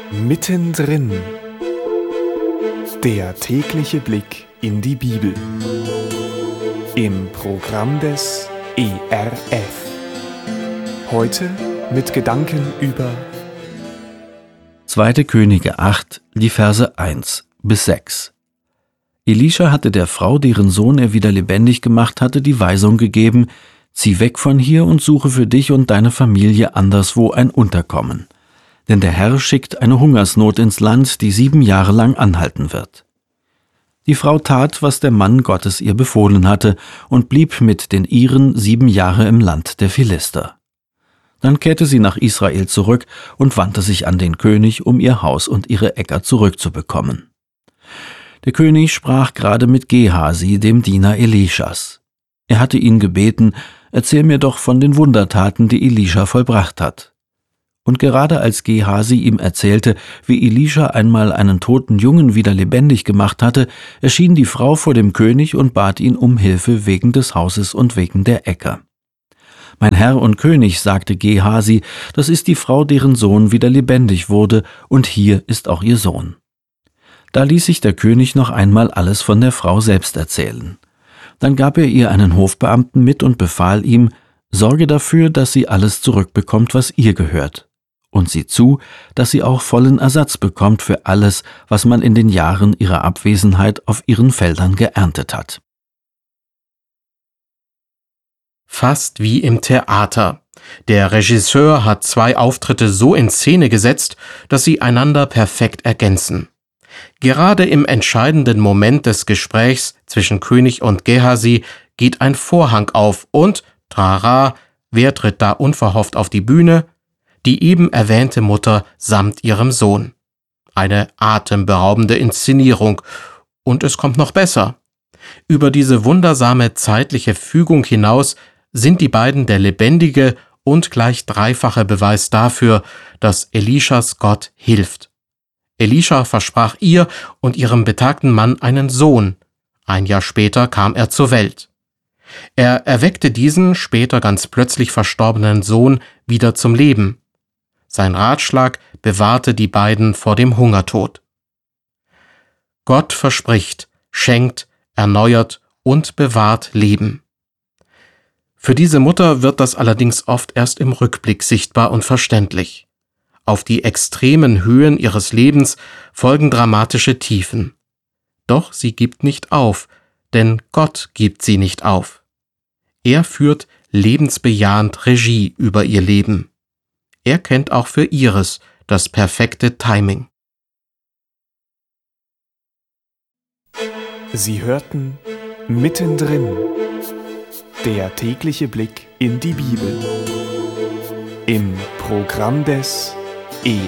Mittendrin. Der tägliche Blick in die Bibel. Im Programm des ERF. Heute mit Gedanken über 2. Könige 8, die Verse 1 bis 6. Elisha hatte der Frau, deren Sohn er wieder lebendig gemacht hatte, die Weisung gegeben: Zieh weg von hier und suche für dich und deine Familie anderswo ein Unterkommen. Denn der Herr schickt eine Hungersnot ins Land, die 7 Jahre lang anhalten wird. Die Frau tat, was der Mann Gottes ihr befohlen hatte, und blieb mit den Iren 7 Jahre im Land der Philister. Dann kehrte sie nach Israel zurück und wandte sich an den König, um ihr Haus und ihre Äcker zurückzubekommen. Der König sprach gerade mit Gehasi, dem Diener Elishas. Er hatte ihn gebeten: Erzähl mir doch von den Wundertaten, die Elisha vollbracht hat. Und gerade als Gehasi ihm erzählte, wie Elisha einmal einen toten Jungen wieder lebendig gemacht hatte, erschien die Frau vor dem König und bat ihn um Hilfe wegen des Hauses und wegen der Äcker. »Mein Herr und König«, sagte Gehasi, »das ist die Frau, deren Sohn wieder lebendig wurde, und hier ist auch ihr Sohn.« Da ließ sich der König noch einmal alles von der Frau selbst erzählen. Dann gab er ihr einen Hofbeamten mit und befahl ihm: Sorge dafür, dass sie alles zurückbekommt, was ihr gehört. Und sieh zu, dass sie auch vollen Ersatz bekommt für alles, was man in den Jahren ihrer Abwesenheit auf ihren Feldern geerntet hat. Fast wie im Theater. Der Regisseur hat 2 Auftritte so in Szene gesetzt, dass sie einander perfekt ergänzen. Gerade im entscheidenden Moment des Gesprächs zwischen König und Gehasi geht ein Vorhang auf und, trara, wer tritt da unverhofft auf die Bühne? Die eben erwähnte Mutter samt ihrem Sohn. Eine atemberaubende Inszenierung. Und es kommt noch besser. Über diese wundersame zeitliche Fügung hinaus sind die beiden der lebendige und gleich dreifache Beweis dafür, dass Elishas Gott hilft. Elisha versprach ihr und ihrem betagten Mann einen Sohn. 1 Jahr später kam er zur Welt. Er erweckte diesen später ganz plötzlich verstorbenen Sohn wieder zum Leben. Sein Ratschlag bewahrte die beiden vor dem Hungertod. Gott verspricht, schenkt, erneuert und bewahrt Leben. Für diese Mutter wird das allerdings oft erst im Rückblick sichtbar und verständlich. Auf die extremen Höhen ihres Lebens folgen dramatische Tiefen. Doch sie gibt nicht auf, denn Gott gibt sie nicht auf. Er führt lebensbejahend Regie über ihr Leben. Er kennt auch für ihres das perfekte Timing. Sie hörten Mittendrin. Der tägliche Blick in die Bibel. Im Programm des